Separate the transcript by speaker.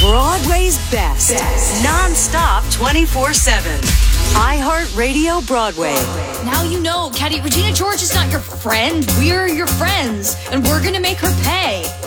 Speaker 1: Broadway's best. Non-stop 24/7. iHeartRadio Broadway.
Speaker 2: Now you know, Caddy, Regina George is not your friend. We're your friends, and we're gonna make her pay.